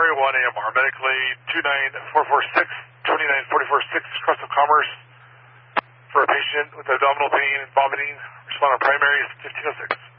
Area 1 AMR, medically 29446, 29446, Cross of Commerce, for a patient with abdominal pain and vomiting. Respond on primary 1506.